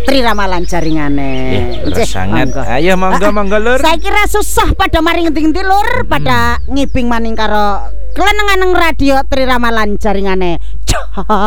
Tri Ramalan jaringane. Nggih, sanget. Ayo monggo Lur. Saya kira susah pada mari ngendi-ngendi Lur, pada ngibing maning karo kelenengan radio Tri Ramalan jaringane.